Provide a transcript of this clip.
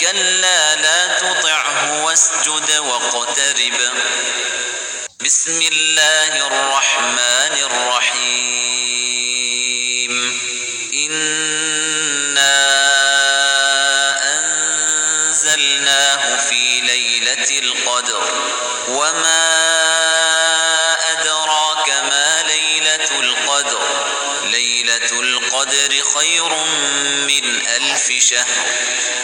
كلا لا تطعه واسجد واقترب. بسم الله الرحمن الرحيم. إنا أنزلناه في ليلة القدر وما أدراك ما ليلة القدر. ليلة القدر خير من 1000 شهر.